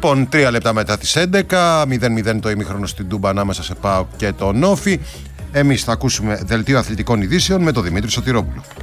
Λοιπόν, 3 λεπτά μετά τις 11, 0-0 το ημίχρονο στην Τούμπα ανάμεσα σε ΠΑΟΚ και τον Όφη. Εμείς θα ακούσουμε δελτίο αθλητικών ειδήσεων με τον Δημήτρη Σωτηρόπουλο.